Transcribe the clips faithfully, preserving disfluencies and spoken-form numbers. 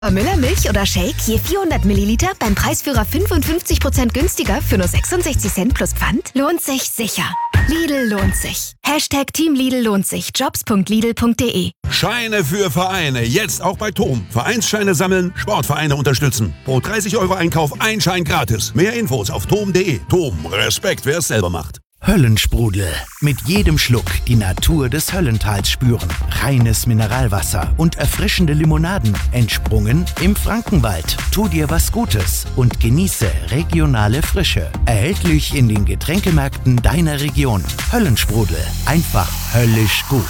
Müller Milch oder Shake je vierhundert Milliliter beim Preisführer fünfundfünfzig Prozent günstiger für nur sechsundsechzig Cent plus Pfand? Lohnt sich sicher. Lidl lohnt sich. Hashtag Team Lidl lohnt sich. Jobs punkt lidl punkt de. Scheine für Vereine. Jetzt auch bei Tom. Vereinsscheine sammeln, Sportvereine unterstützen. Pro dreißig Euro Einkauf ein Schein gratis. Mehr Infos auf tom punkt de. Tom. Respekt, wer es selber macht. Höllensprudel. Mit jedem Schluck die Natur des Höllentals spüren. Reines Mineralwasser und erfrischende Limonaden. Entsprungen im Frankenwald. Tu dir was Gutes und genieße regionale Frische. Erhältlich in den Getränkemärkten deiner Region. Höllensprudel. Einfach höllisch gut.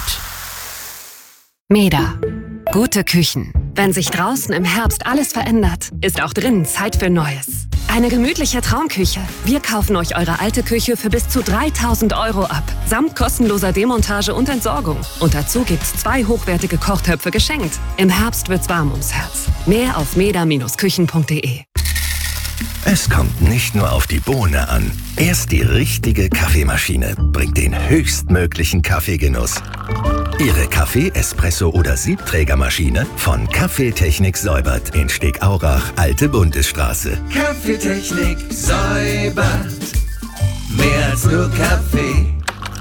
Meda. Gute Küchen. Wenn sich draußen im Herbst alles verändert, ist auch drinnen Zeit für Neues. Eine gemütliche Traumküche. Wir kaufen euch eure alte Küche für bis zu dreitausend Euro ab. Samt kostenloser Demontage und Entsorgung. Und dazu gibt's zwei hochwertige Kochtöpfe geschenkt. Im Herbst wird's warm ums Herz. Mehr auf meda Bindestrich küchen punkt de. Es kommt nicht nur auf die Bohne an. Erst die richtige Kaffeemaschine bringt den höchstmöglichen Kaffeegenuss. Ihre Kaffee-, Espresso- oder Siebträgermaschine von Kaffeetechnik säubert in Stegaurach, Alte Bundesstraße. Kaffeetechnik säubert. Mehr als nur Kaffee.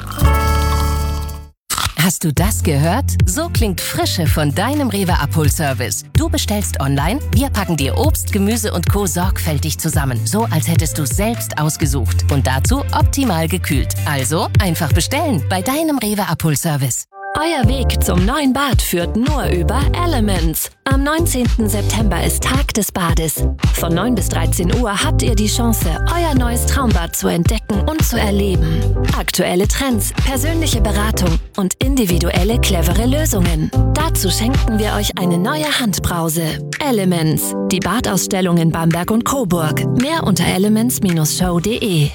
Hast du das gehört? So klingt Frische von deinem Rewe-Abholservice. Du bestellst online, wir packen dir Obst, Gemüse und Co. sorgfältig zusammen. So, als hättest du es selbst ausgesucht. Und dazu optimal gekühlt. Also einfach bestellen bei deinem Rewe-Abholservice. Euer Weg zum neuen Bad führt nur über Elements. Am neunzehnten September ist Tag des Bades. Von neun bis dreizehn Uhr habt ihr die Chance, euer neues Traumbad zu entdecken und zu erleben. Aktuelle Trends, persönliche Beratung und individuelle, clevere Lösungen. Dazu schenken wir euch eine neue Handbrause. Elements, die Badausstellung in Bamberg und Coburg. Mehr unter elements Bindestrich show punkt de.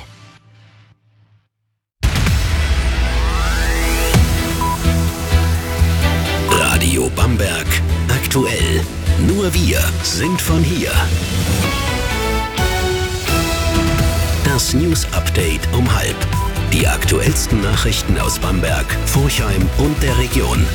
Radio Bamberg. Aktuell. Nur wir sind von hier. Das News Update um halb. Die aktuellsten Nachrichten aus Bamberg, Forchheim und der Region.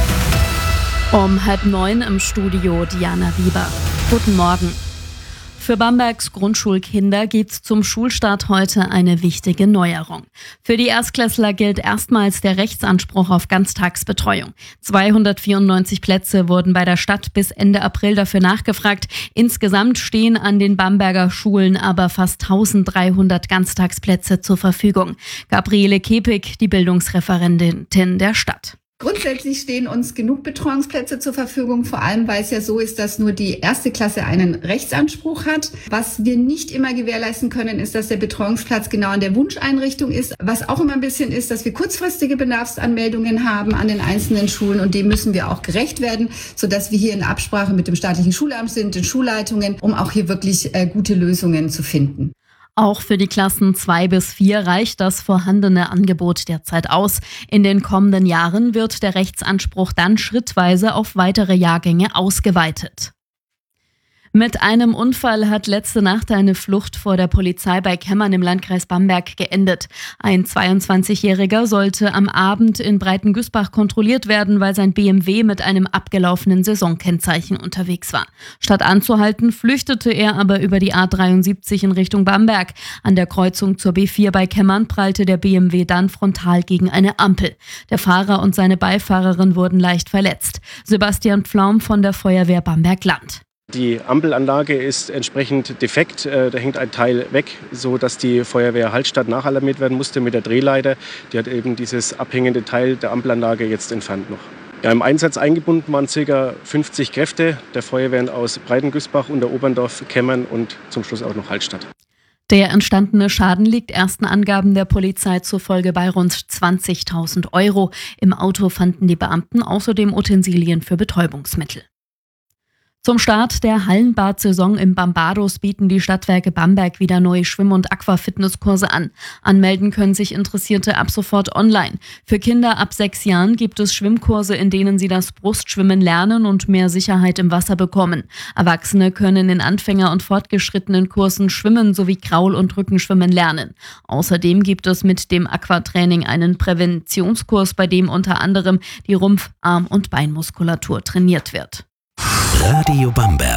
Um halb neun im Studio Diana Wieber. Guten Morgen. Für Bambergs Grundschulkinder gibt's zum Schulstart heute eine wichtige Neuerung. Für die Erstklässler gilt erstmals der Rechtsanspruch auf Ganztagsbetreuung. zweihundertvierundneunzig Plätze wurden bei der Stadt bis Ende April dafür nachgefragt. Insgesamt stehen an den Bamberger Schulen aber fast eintausenddreihundert Ganztagsplätze zur Verfügung. Gabriele Kepik, die Bildungsreferentin der Stadt. Grundsätzlich stehen uns genug Betreuungsplätze zur Verfügung, vor allem weil es ja so ist, dass nur die erste Klasse einen Rechtsanspruch hat. Was wir nicht immer gewährleisten können, ist, dass der Betreuungsplatz genau an der Wunscheinrichtung ist. Was auch immer ein bisschen ist, dass wir kurzfristige Bedarfsanmeldungen haben an den einzelnen Schulen und dem müssen wir auch gerecht werden, sodass wir hier in Absprache mit dem staatlichen Schulamt sind, den Schulleitungen, um auch hier wirklich äh, gute Lösungen zu finden. Auch für die Klassen zwei bis vier reicht das vorhandene Angebot derzeit aus. In den kommenden Jahren wird der Rechtsanspruch dann schrittweise auf weitere Jahrgänge ausgeweitet. Mit einem Unfall hat letzte Nacht eine Flucht vor der Polizei bei Kemmern im Landkreis Bamberg geendet. Ein zweiundzwanzigjähriger sollte am Abend in Breitengüßbach kontrolliert werden, weil sein B M W mit einem abgelaufenen Saisonkennzeichen unterwegs war. Statt anzuhalten, flüchtete er aber über die A dreiundsiebzig in Richtung Bamberg. An der Kreuzung zur B vier bei Kemmern prallte der B M W dann frontal gegen eine Ampel. Der Fahrer und seine Beifahrerin wurden leicht verletzt. Sebastian Pflaum von der Feuerwehr Bamberg-Land. Die Ampelanlage ist entsprechend defekt, da hängt ein Teil weg, so dass die Feuerwehr Hallstatt nachalarmiert werden musste mit der Drehleiter. Die hat eben dieses abhängende Teil der Ampelanlage jetzt entfernt noch. Ja, im Einsatz eingebunden waren ca. fünfzig Kräfte der Feuerwehren aus Breitengüßbach, Unteroberndorf, Kemmern und zum Schluss auch noch Hallstatt. Der entstandene Schaden liegt ersten Angaben der Polizei zufolge bei rund zwanzigtausend Euro. Im Auto fanden die Beamten außerdem Utensilien für Betäubungsmittel. Zum Start der Hallenbad-Saison im Bambados bieten die Stadtwerke Bamberg wieder neue Schwimm- und Aquafitnesskurse an. Anmelden können sich Interessierte ab sofort online. Für Kinder ab sechs Jahren gibt es Schwimmkurse, in denen sie das Brustschwimmen lernen und mehr Sicherheit im Wasser bekommen. Erwachsene können in Anfänger- und fortgeschrittenen Kursen Schwimmen sowie Kraul- und Rückenschwimmen lernen. Außerdem gibt es mit dem Aquatraining einen Präventionskurs, bei dem unter anderem die Rumpf-, Arm- und Beinmuskulatur trainiert wird. Radio Bamberg.